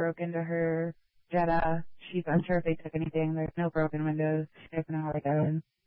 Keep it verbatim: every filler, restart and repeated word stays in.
broke into her Jetta. She's unsure if they took anything. There's no broken windows. She doesn't know how they got in.